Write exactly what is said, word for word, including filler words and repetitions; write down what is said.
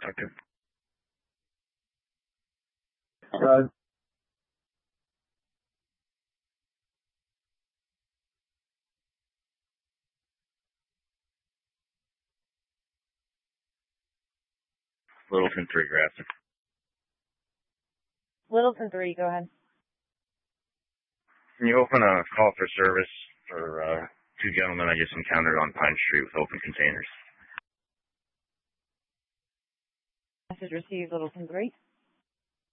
Okay. Uh, Littleton three, Grafton. Littleton three, go ahead. Can you open a call for service for uh, two gentlemen I just encountered on Pine Street with open containers? Message received, Littleton three.